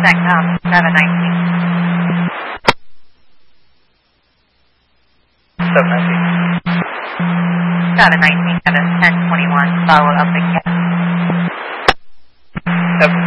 CENTCOM 719. 719. 719 at a 1021, follow up again. 719.